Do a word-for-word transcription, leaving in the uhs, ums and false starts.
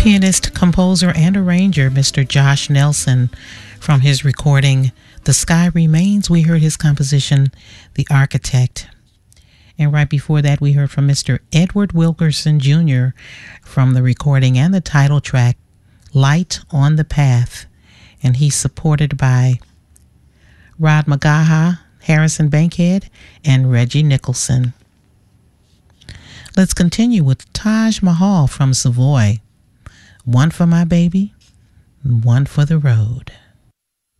Pianist, composer, and arranger, Mister Josh Nelson, from his recording The Sky Remains, we heard his composition, The Architect. And right before that, we heard from Mister Edward Wilkerson Junior from the recording and the title track, Light on the Path. And he's supported by Rod Magaha, Harrison Bankhead, and Reggie Nicholson. Let's continue with Taj Mahal from Savoy. One for my baby, one for the road.